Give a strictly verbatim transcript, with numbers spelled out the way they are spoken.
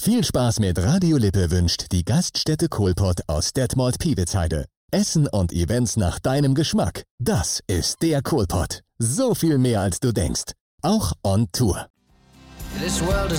Viel Spaß mit Radio Lippe wünscht die Gaststätte Kohlpott aus Detmold-Piewitzheide. Essen und Events nach deinem Geschmack. Das ist der Kohlpott. So viel mehr als du denkst. Auch on Tour. This world is